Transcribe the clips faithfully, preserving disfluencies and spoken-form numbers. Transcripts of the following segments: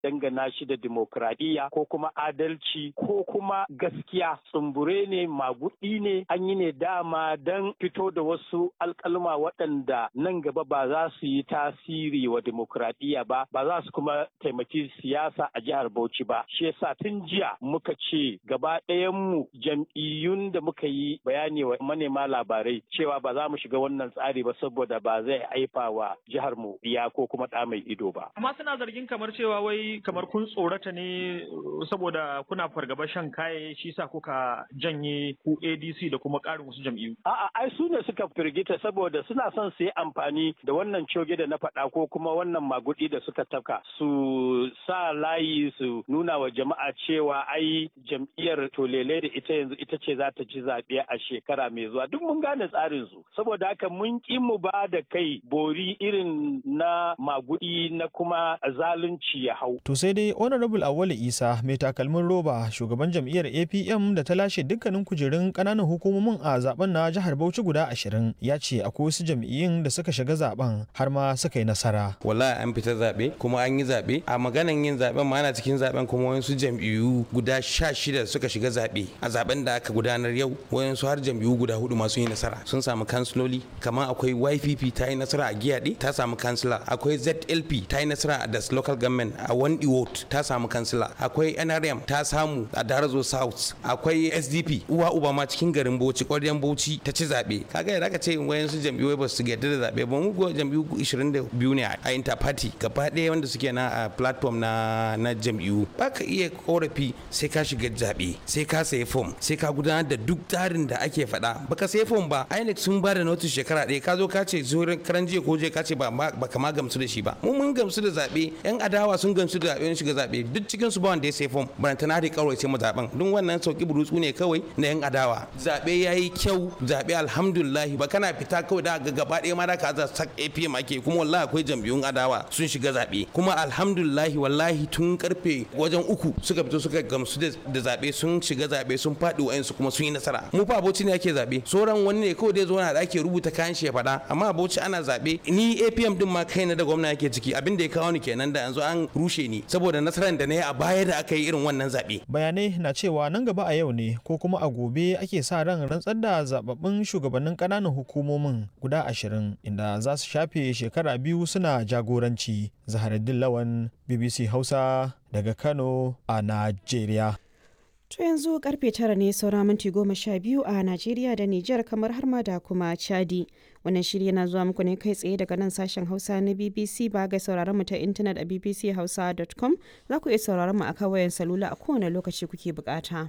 dangana shi da demokradiyya ko kuma adalci ko kuma gaskiya. Tsumbure ne, magudi ne, an yi ne dama don fito da wasu alkalma waɗanda nan gaba ba za su yi tasiri wa demokradiyya ba, ba za su kuma taimaki siyasa a jihar Bauchi ba. Shi yasa tun jiya muka ce gaba ɗayanmu jam'iyyun da muka yi bayani wa manema labarai cewa ba za mu shiga wannan tsari ba saboda ba zai haifa wa jihar mu iya ko kuma ɗa mai ido ba. Amma suna zargin kamar cewa wai kamar kun tsorata ne saboda kuna fargaba shan kaye shi sa kuka janye ku A D C da kuma ƙarin wasu jam'iyyu. A'a ai su ne suka firgita saboda suna son su yi amfani da wannan coge da na faɗa ko kuma wannan magudi da suka tafka su sa layi su nuna wa jama'a cewa ai jam'iyyar tolele da ita yanzu ita ce za ta ci zaɓe a shekara mai zuwa duk mun gane tsarin su saboda haka mun ƙi mu ba da kai bori irin na magudi na kuma zalunci ya hau. To sai dai Honorable Awale Isa mai takalmin roba shugaban jam'iyyar A P M da ta lashe dukkanin kujerun ƙananan hukumomin a zaben na jihar Bauchi guda ashirin ya ce akwai wasu jam'iyyun da suka shiga zaben har ma suka yi nasara. Wallahi an fita zaɓe kuma an yi zaɓe a maganan yin zaɓen ma ana cikin zaɓen kuma wasu jam'iyyu guda sha shida suka shiga zaɓe a zaɓen da aka gudanar yau wayansu har jam'iyyu guda hudu masu yi nasara sun samu kansiloli kamar akwai Y P P ta yi nasara a Giyaɗe ta samu kansila akwai Z L P ta yi nasara a Das Local Government a Wandi Ward ta samu kansila akwai N R M ta samu a Darazo South akwai S D P uwa uba ma cikin garin Bauchi ƙwaryan Bauchi ta ci zaɓe kaga yadda aka ce wayansu jam'iyyu ba su yarda da zaɓe ba mu jam'iyyu ishirin da biyu ne a interparty gaba ɗaya wanda suke na a platform na na jam'iyyu baka iya korafi sai ka shiga zaɓe sai ka sayi form sai ka gudanar da duk tsarin da ake faɗa baka sayi form ba I N E C sun ba da notice shekara ɗaya ka zo ka ce zuwa karan jiya ko je ka ce ba baka ma gamsu da shi ba mu mun gamsu da zaɓe yan adawa sun gamsu da zaɓe shiga zaɓe duk cikin su ba wanda ya sayi form barantana da kawai sai mu zaɓen duk wannan sauki burutsu ne kawai na yan adawa zaɓe yayi kyau zaɓe alhamdulillah ba kana fita kawai da ga gaba ɗaya ma da ka za sak A P M ake kuma wallahi akwai jam'iyyun adawa sun shiga zaɓe kuma alhamdulillah wallahi tun karfe wajen uku suka fito suka gamsu da zaɓe sun shiga zaɓe sun faɗi wa'ansu kuma sun yi nasara mu fa Bauchi ne ake zaɓe sauran wani ne kawai dai zo na da ake rubuta kayan shi ya faɗa amma Bauchi ana zaɓe ni A P M din ma kaina da gwamna yake ciki abin da ya kawo ni kenan da yanzu an rushe ni saboda nasarar da na yi a baya da aka yi irin wannan zaɓe. Bayanai na cewa nan gaba a yau ne ko kuma a gobe ake sa ran rantsar da zababbin shugabannin ƙananan hukumomin guda ashirin inda za su shafe shekara biyu suna jagoranci. Zaharaddin Lawan B B C Hausa daga Kano a Najeriya. To yanzu karfe tara ne saura minti goma sha biyu a Najeriya da Nijar kamar har ma da kuma Chadi. Wannan shiri yana zuwa muku ne kai tsaye daga nan sashen Hausa na B B C ba ga sauraron mu ta intanet a b b c hausa dot com za ku iya sauraron mu a kan wayan salula a kowane lokaci kuke bukata.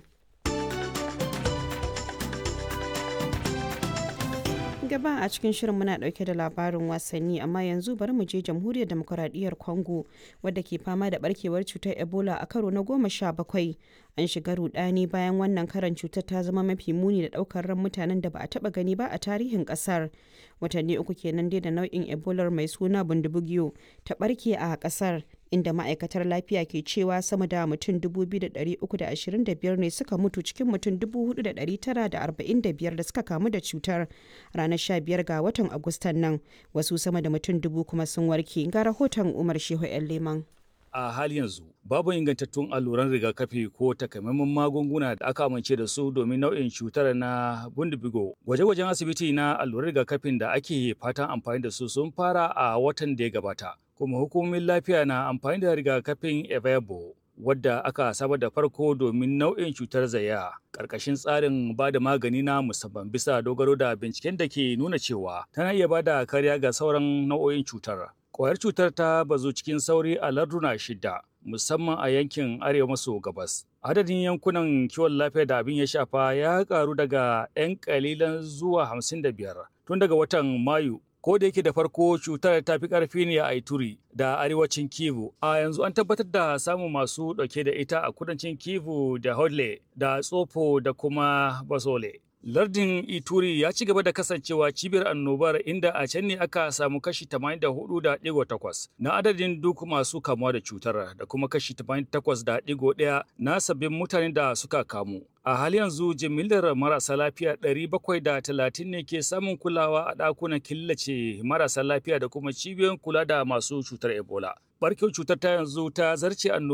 Gaba a cikin shirin muna dauke da labarin wasanni amma yanzu bari mu je jamhuriyar demokuraɗiyyar Congo wadda ke fama da barkewar cutar Ebola a karo na goma sha bakwai. An shiga rudani bayan wannan karan cutar ta zama mafi muni da daukar ran mutanen da ba a taba gani ba a tarihin kasar. Watanni uku kenan dai da nau'in Ebola mai suna bundibugyo ta barke a kasar inda ma'aikatar lafiya ke cewa sama da mutum dubu biyu da ɗari uku da ashirin da biyar ne suka mutu cikin mutum dubu hudu da ɗari tara da arba'in da biyar da suka kamu da cutar ranar sha biyar ga watan Agustan nan wasu sama da mutum dubu kuma sun warke ga rahoton Umar Shehu ‘yan Leman. A hali yanzu babu ingantattun alluran rigakafi ko takamaiman magunguna da aka amince da su domin nau'in cutar na bundibigo. Gwaje-gwajen asibiti na alluran rigakafin da ake fatan amfani da su sun fara a watan da ya gabata. Kuma hukumomin lafiya na amfani da rigakafin Evebo wadda aka samar da farko domin nau'in cutar zaya ƙarƙashin tsarin ba da magani na musamman bisa dogaro da binciken da ke nuna cewa tana iya ba da kariya ga sauran nau'o'in cutar. Ƙwayar cutar ta bazu cikin sauri a larduna shida, musamman a yankin arewa maso gabas. Adadin yankunan kiwon lafiya da abin ya shafa ya karu daga 'yan kalilan zuwa hamsin da biyar tun daga watan Mayu. Ko da yake da farko cutar ta fi ƙarfi ne a Ituri da arewacin Kivu, a yanzu an tabbatar da samun masu ɗauke da ita a kudancin Kivu da Hodle da Tsofo da kuma Basole. Lardin Ituri ya ci gaba da kasancewa cibiyar annobar inda a can ne aka samu kashi tamanin da hudu da ɗigo takwas na adadin duk masu kamuwa da cutar da kuma kashi tamanin da takwas da ɗigo ɗaya na sabbin mutane da suka kamu. A hali yanzu jimillar marasa lafiya ɗari bakwai da talatin ne ke samun kulawa a ɗakunan killace marasa lafiya da kuma cibiyoyin kula da masu cutar Ebola. barkewar cutar ta yanzu ta zarce annoba